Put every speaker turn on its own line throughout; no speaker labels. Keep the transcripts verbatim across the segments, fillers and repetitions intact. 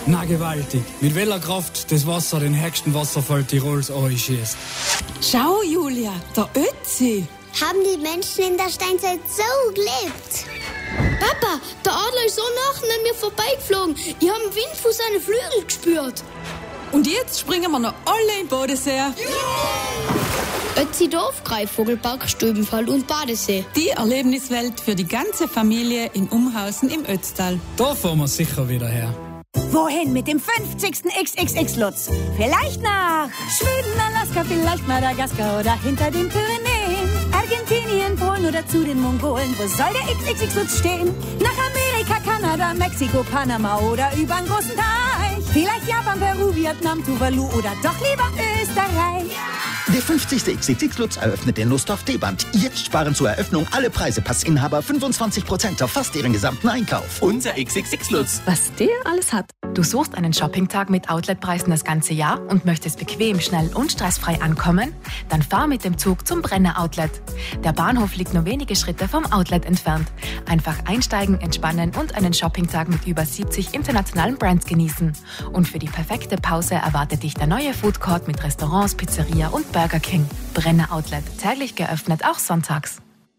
Na gewaltig. Mit welcher Kraft das Wasser den höchsten Wasserfall Tirols einschießt.
Schau, Julia, der Ötzi.
Haben die Menschen in der Steinzeit so gelebt?
Papa, der Adler ist so nah an mir vorbeigeflogen. Ich habe den Wind von seinen Flügeln gespürt.
Und jetzt springen wir noch alle in Bodensee. Ja!
Ötzi Dorfgreifvogel, Bergstübenfall und Badesee.
Die Erlebniswelt für die ganze Familie in Umhausen im Ötztal.
Da fahren wir sicher wieder her.
Wohin mit dem fünfzigsten X X X-Lutz? Vielleicht nach Schweden, Alaska, vielleicht Madagaskar oder hinter den Pyrenäen. Argentinien, Polen oder zu den Mongolen. Wo soll der X X X-Lutz stehen? Nach Amerika, Kanada, Mexiko, Panama oder über einen großen Teich. Vielleicht Japan, Peru, Vietnam, Tuvalu oder doch lieber Österreich.
Der fünfzigste X X X-Lutz eröffnet den Lusthof D-Band. Jetzt sparen zur Eröffnung alle Preise. Passinhaber fünfundzwanzig Prozent auf fast ihren gesamten Einkauf.
Unser X X X-Lutz.
Was der alles hat. Du suchst einen Shoppingtag mit Outletpreisen das ganze Jahr und möchtest bequem, schnell und stressfrei ankommen? Dann fahr mit dem Zug zum Brenner Outlet. Der Bahnhof liegt nur wenige Schritte vom Outlet entfernt. Einfach einsteigen, entspannen und einen Shoppingtag mit über siebzig internationalen Brands genießen. Und für die perfekte Pause erwartet dich der neue Food Court mit Restaurants, Pizzeria und Burger King. Brenner Outlet, täglich geöffnet, auch sonntags.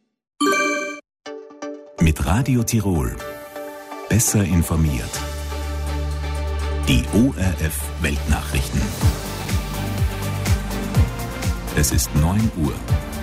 Mit Radio Tirol. Besser informiert. Die O R F Weltnachrichten. Es ist neun Uhr.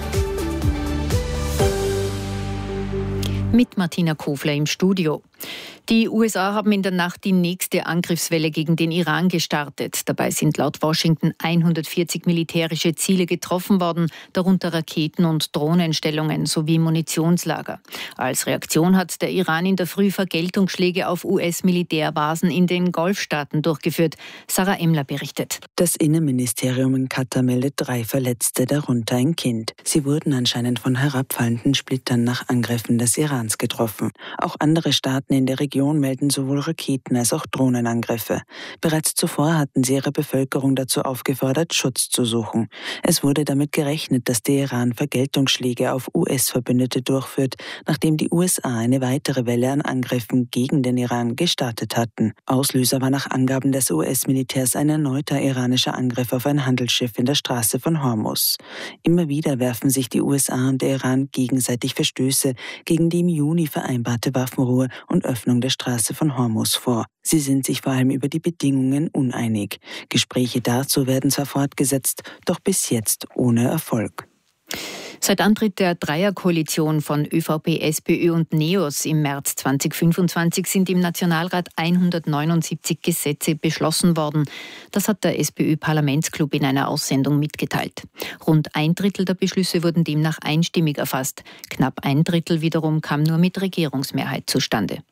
Mit Martina Kofler im Studio. Die U S A haben in der Nacht die nächste Angriffswelle gegen den Iran gestartet. Dabei sind laut Washington hundertvierzig militärische Ziele getroffen worden, darunter Raketen- und Drohnenstellungen sowie Munitionslager. Als Reaktion hat der Iran in der Früh Vergeltungsschläge auf U S-Militärbasen in den Golfstaaten durchgeführt. Sarah Emler berichtet.
Das Innenministerium in Katar meldet drei Verletzte, darunter ein Kind. Sie wurden anscheinend von herabfallenden Splittern nach Angriffen des Irans getroffen. Auch andere Staaten in der Region melden sowohl Raketen- als auch Drohnenangriffe. Bereits zuvor hatten sie ihre Bevölkerung dazu aufgefordert, Schutz zu suchen. Es wurde damit gerechnet, dass der Iran Vergeltungsschläge auf U S-Verbündete durchführt, nachdem die U S A eine weitere Welle an Angriffen gegen den Iran gestartet hatten. Auslöser war nach Angaben des U S-Militärs ein erneuter iranischer Angriff auf ein Handelsschiff in der Straße von Hormuz. Immer wieder werfen sich die U S A und der Iran gegenseitig Verstöße gegen die im Juni vereinbarte Waffenruhe und Öffnung der Straße von Hormuz vor. Sie sind sich vor allem über die Bedingungen uneinig. Gespräche dazu werden zwar fortgesetzt, doch bis jetzt ohne Erfolg.
Seit Antritt der Dreierkoalition von ÖVP, SPÖ und NEOS im März zweitausendfünfundzwanzig sind im Nationalrat hundertneunundsiebzig Gesetze beschlossen worden. Das hat der SPÖ-Parlamentsclub in einer Aussendung mitgeteilt. Rund ein Drittel der Beschlüsse wurden demnach einstimmig erfasst. Knapp ein Drittel wiederum kam nur mit Regierungsmehrheit zustande.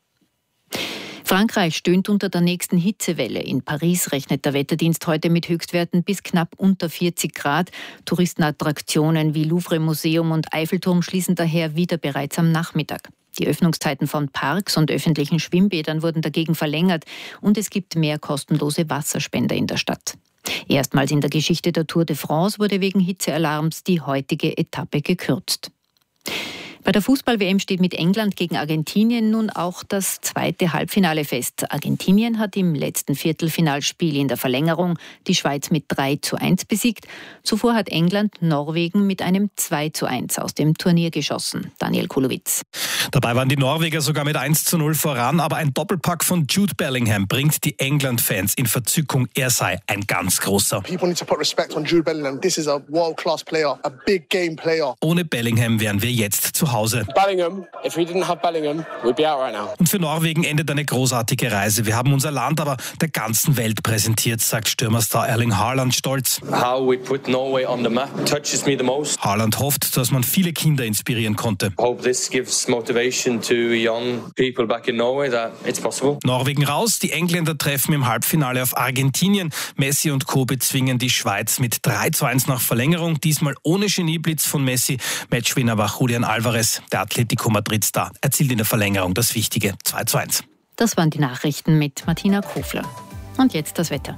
Frankreich stöhnt unter der nächsten Hitzewelle. In Paris rechnet der Wetterdienst heute mit Höchstwerten bis knapp unter vierzig Grad. Touristenattraktionen wie Louvre-Museum und Eiffelturm schließen daher wieder bereits am Nachmittag. Die Öffnungszeiten von Parks und öffentlichen Schwimmbädern wurden dagegen verlängert und es gibt mehr kostenlose Wasserspender in der Stadt. Erstmals in der Geschichte der Tour de France wurde wegen Hitzealarms die heutige Etappe gekürzt. Bei der Fußball-W M steht mit England gegen Argentinien nun auch das zweite Halbfinale fest. Argentinien hat im letzten Viertelfinalspiel in der Verlängerung die Schweiz mit drei zu eins besiegt. Zuvor hat England Norwegen mit einem zwei zu eins aus dem Turnier geschossen. Daniel Kulowitz.
Dabei waren die Norweger sogar mit eins zu null voran, aber ein Doppelpack von Jude Bellingham bringt die England-Fans in Verzückung. Er sei ein ganz großer.
People need to put respect on Jude Bellingham. This is a world-class player, a big game player.
Ohne Bellingham wären wir jetzt zu Hause.
Bellingham, if we didn't have Bellingham, we'd be out right now.
Und für Norwegen endet eine großartige Reise. Wir haben unser Land aber der ganzen Welt präsentiert, sagt Stürmerstar Erling Haaland stolz.
How we put Norway on the map touches me the most.
Haaland hofft, dass man viele Kinder inspirieren konnte.
I hope this gives motivation to young people back in Norway that it's possible.
Norwegen raus, die Engländer treffen im Halbfinale auf Argentinien. Messi und Co. bezwingen die Schweiz mit drei zu eins nach Verlängerung. Diesmal ohne Genieblitz von Messi. Matchwinner war Julian Alvarez. Der Atletico Madrid-Star erzielt in der Verlängerung das wichtige zwei zu eins.
Das waren die Nachrichten mit Martina Kofler. Und jetzt das Wetter.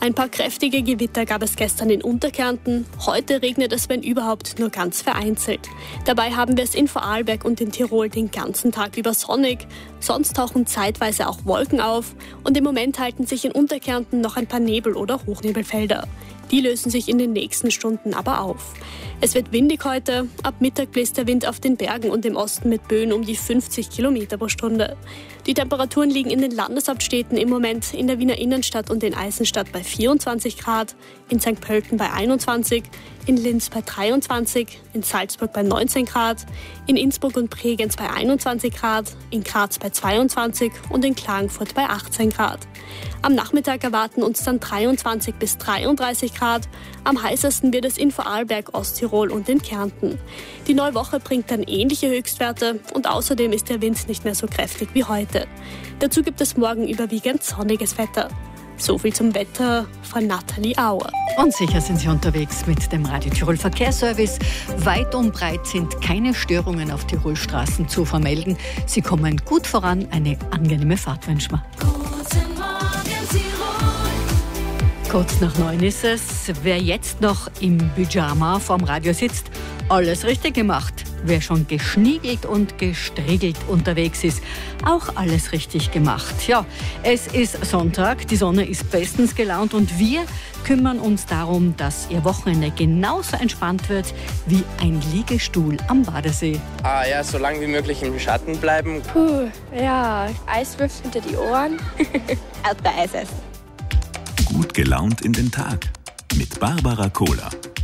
Ein paar kräftige Gewitter gab es gestern in Unterkärnten. Heute regnet es, wenn überhaupt, nur ganz vereinzelt. Dabei haben wir es in Vorarlberg und in Tirol den ganzen Tag über sonnig. Sonst tauchen zeitweise auch Wolken auf. Und im Moment halten sich in Unterkärnten noch ein paar Nebel- oder Hochnebelfelder. Die lösen sich in den nächsten Stunden aber auf. Es wird windig heute. Ab Mittag bläst der Wind auf den Bergen und im Osten mit Böen um die fünfzig Kilometer pro Stunde. Die Temperaturen liegen in den Landeshauptstädten im Moment in der Wiener Innenstadt und in Eisenstadt bei vierundzwanzig Grad, in Sankt Pölten bei einundzwanzig, in Linz bei dreiundzwanzig, in Salzburg bei neunzehn Grad, in Innsbruck und Bregenz bei einundzwanzig Grad, in Graz bei zweiundzwanzig und in Klagenfurt bei achtzehn Grad. Am Nachmittag erwarten uns dann dreiundzwanzig bis dreiunddreißig Grad. Am heißesten wird es in Vorarlberg, Osttirol und in Kärnten. Die neue Woche bringt dann ähnliche Höchstwerte und außerdem ist der Wind nicht mehr so kräftig wie heute. Dazu gibt es morgen überwiegend sonniges Wetter. So viel zum Wetter von Nathalie Auer.
Und sicher sind Sie unterwegs mit dem Radio Tirol Verkehrsservice. Weit und breit sind keine Störungen auf Tirolstraßen zu vermelden. Sie kommen gut voran. Eine angenehme Fahrt wünschen wir. Guten Morgen, Tirol. Kurz nach neun ist es. Wer jetzt noch im Pyjama vorm Radio sitzt, alles richtig gemacht. Wer schon geschniegelt und gestriegelt unterwegs ist, auch alles richtig gemacht. Ja, es ist Sonntag, die Sonne ist bestens gelaunt und wir kümmern uns darum, dass Ihr Wochenende genauso entspannt wird wie ein Liegestuhl am Badesee.
Ah ja, so lange wie möglich im Schatten bleiben.
Puh, ja, Eiswürfel hinter die Ohren. Erdbeereis essen.
Gut gelaunt in den Tag mit Barbara Kohler.